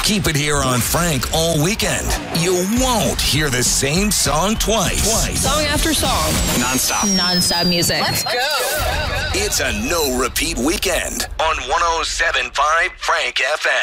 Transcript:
Keep it here on Frank all weekend. You won't hear the same song twice. Song after song. Non-stop music. Let's go. It's a no-repeat weekend on 107.5 Frank FM.